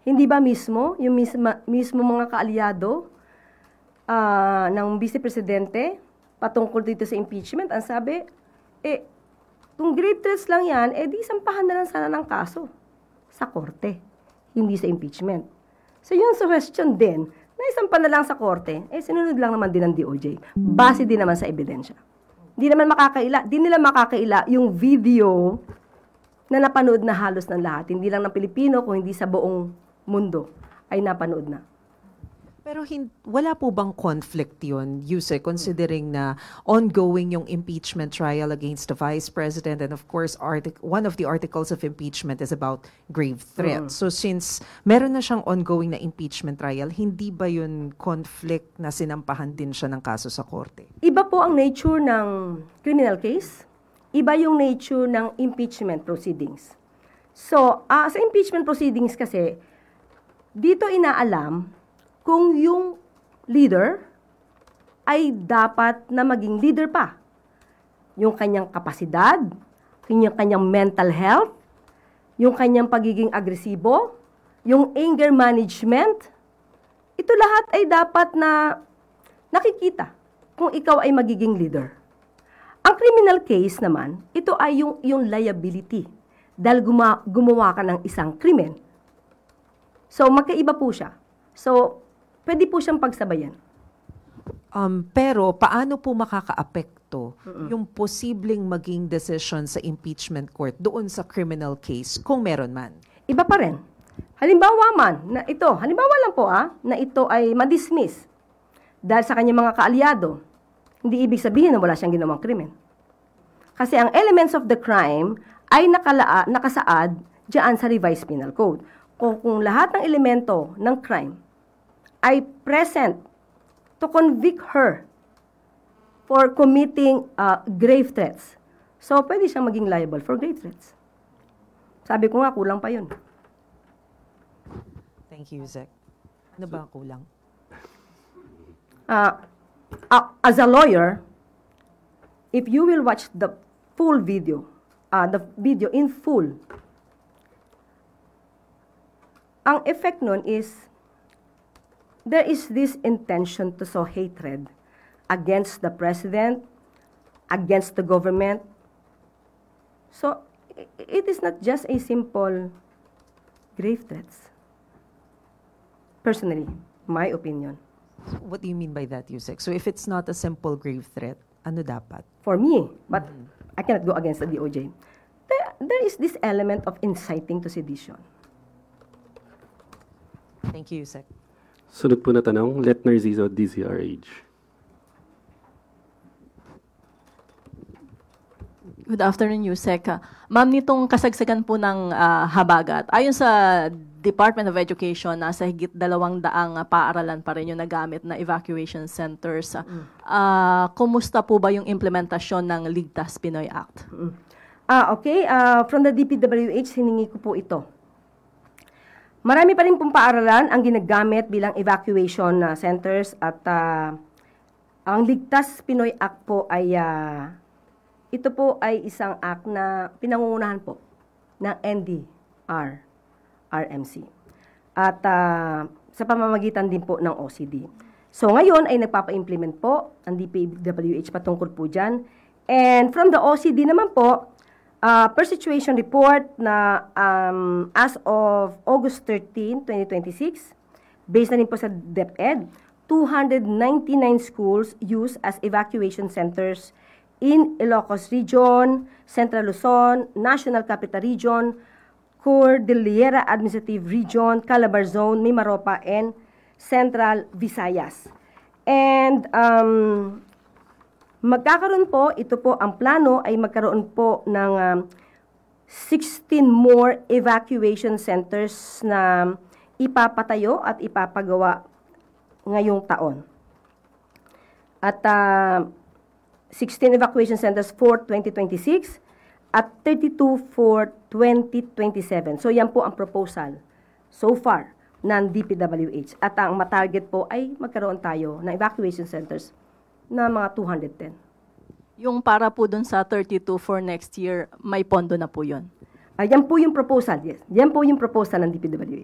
Hindi ba mismo, yung mismo mga kaalyado ng Vice Presidente patungkol dito sa impeachment, ang sabi, kung grave threats lang yan, di sampahan na lang sana ng kaso sa korte, hindi sa impeachment. So yung suggestion din, na isampa na lang sa korte, sinunod lang naman din ng DOJ. Base din naman sa ebidensya. Di nila makakaila yung video na napanood na halos ng lahat. Hindi lang ng Pilipino, kung hindi sa buong mundo ay napanood na. Pero wala po bang conflict yun, Yuse, considering na ongoing yung impeachment trial against the Vice President, and of course, one of the articles of impeachment is about grave threats. So since meron na siyang ongoing na impeachment trial, hindi ba yun conflict na sinampahan din siya ng kaso sa korte? Iba po ang nature ng criminal case, iba yung nature ng impeachment proceedings. So, sa impeachment proceedings kasi, dito inaalam kung yung leader ay dapat na maging leader pa. Yung kanyang kapasidad, yung kanyang mental health, yung kanyang pagiging agresibo, yung anger management, ito lahat ay dapat na nakikita kung ikaw ay magiging leader. Ang criminal case naman, ito ay yung liability dahil gumawa ka ng isang krimen. So, magkaiba po siya. So, pwede po siyang pagsabayan. Pero paano po makakaapekto yung posibleng maging decision sa impeachment court doon sa criminal case kung meron man? Iba pa rin. Halimbawa lang po na ito ay madismiss dahil sa kanyang mga kaalyado. Hindi ibig sabihin na wala siyang ginawang krimen. Kasi ang elements of the crime ay nakasaad diyan sa revised penal code. Kung lahat ng elemento ng crime ay present to convict her for committing grave threats. So, pwede siyang maging liable for grave threats. Sabi ko nga, kulang pa yun. Thank you, Zek. Ano ba ang kulang? As a lawyer, if you will watch the full video, the video in full, ang effect nun is there is this intention to sow hatred against the president, against the government. So, it is not just a simple grave threats. Personally, my opinion. What do you mean by that, Yusek? So if it's not a simple grave threat, ano dapat? For me, but I cannot go against the DOJ. There is this element of inciting to sedition. Thank you, Yusek. Sunod po na tanong, Let Narciso, DZRH. Good afternoon, Yusek. Ma'am, nitong kasagsagan po ng habagat, ayon sa Department of Education, nasa higit 200 paaralan pa rin yung nagamit na evacuation centers. Kumusta po ba yung implementasyon ng Ligtas Pinoy Act? Okay. From the DPWH, hiningi ko po ito. Marami pa rin pong paaralan ang ginagamit bilang evacuation centers at ang Ligtas Pinoy Act po ay ito po ay isang act na pinangungunahan po ng NDR, RMC. At sa pamamagitan din po ng OCD. So ngayon ay nagpapa-implement po ang DPWH patungkol po dyan. And from the OCD naman po, per situation report na as of August 13, 2026, based na rin po sa DepEd, 299 schools used as evacuation centers in Ilocos Region, Central Luzon, National Capital Region, Cordillera Administrative Region, Calabar Zone, Mimaropa, and Central Visayas. And magkakaroon po, ito po ang plano ay magkaroon po ng 16 more evacuation centers na ipapatayo at ipapagawa ngayong taon. At 16 evacuation centers for 2026 at 32 for 2027. So yan po ang proposal so far ng DPWH. At ang matarget po ay magkaroon tayo ng evacuation centers na mga 210. Yung para po dun sa 32 for next year, may pondo na po yun? Yan po yung proposal, yes. Yan po yung proposal ng DPWH.